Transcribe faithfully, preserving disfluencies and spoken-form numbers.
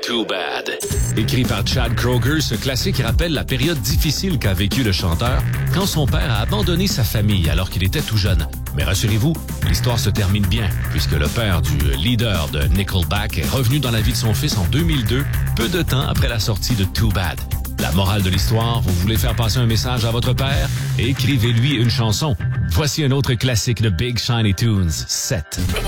Too Bad. Écrit par Chad Kroeger, ce classique rappelle la période difficile qu'a vécu le chanteur quand son père a abandonné sa famille alors qu'il était tout jeune. Mais rassurez-vous, l'histoire se termine bien, puisque le père du leader de Nickelback est revenu dans la vie de son fils en deux mille deux, peu de temps après la sortie de Too Bad. La morale de l'histoire, vous voulez faire passer un message à votre père? Écrivez-lui une chanson. Voici un autre classique de Big Shiny Tunes, sept.